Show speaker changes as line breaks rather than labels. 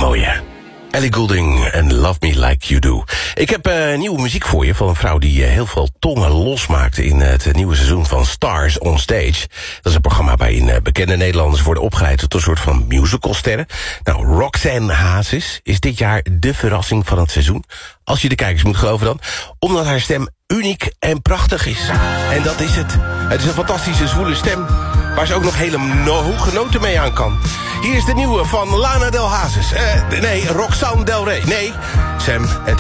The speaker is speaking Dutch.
mooie. Ellie Goulding en Love Me Like You Do. Ik heb nieuwe muziek voor je van een vrouw die heel veel tongen losmaakte in het nieuwe seizoen van Stars on Stage. Dat is een programma waarin bekende Nederlanders worden opgeleid tot een soort van musicalsterren. Nou, Roxanne Hazes is dit jaar de verrassing van het seizoen. Als je de kijkers moet geloven dan. Omdat haar stem uniek en prachtig is. En dat is het. Het is een fantastische zwoele stem waar ze ook nog hele hoge noten mee aan kan. Hier is de nieuwe van Lana Del Hazes. Nee, Roxanne Del Rey. Nee, Sam, het